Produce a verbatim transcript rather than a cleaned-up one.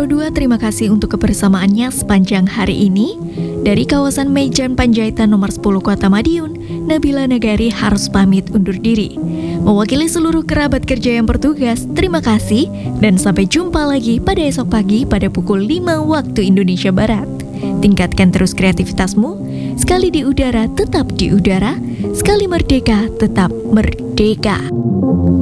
Pro dua terima kasih untuk kebersamaannya sepanjang hari ini. Dari kawasan Mejan Panjaitan nomor sepuluh Kota Madiun, Nabila Nagari harus pamit undur diri. Mewakili seluruh kerabat kerja yang bertugas, terima kasih dan sampai jumpa lagi pada esok pagi pada pukul lima waktu Indonesia Barat. Tingkatkan terus kreativitasmu, sekali di udara tetap di udara, sekali merdeka tetap merdeka.